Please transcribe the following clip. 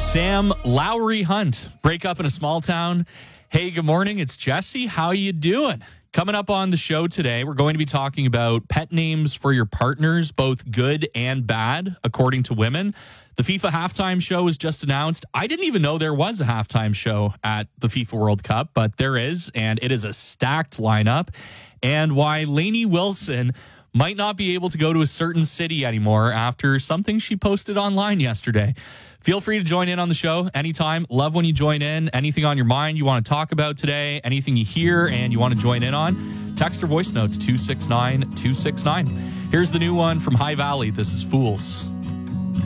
Sam Lowry Hunt, break up in a small town. Hey, good morning. It's Jesse. How you doing? Coming up on the show today, we're going to be talking about pet names for your partners, both good and bad, according to women. The FIFA halftime show was just announced. I didn't even know there was a halftime show at the FIFA World Cup, but there is, and it is a stacked lineup. And why Lainey Wilson might not be able to go to a certain city anymore after something she posted online yesterday. Feel free to join in on the show anytime. Love when you join in. Anything on your mind you want to talk about today, anything you hear and you want to join in on, text or voice notes 269-269. Here's the new one from High Valley. This is Fools.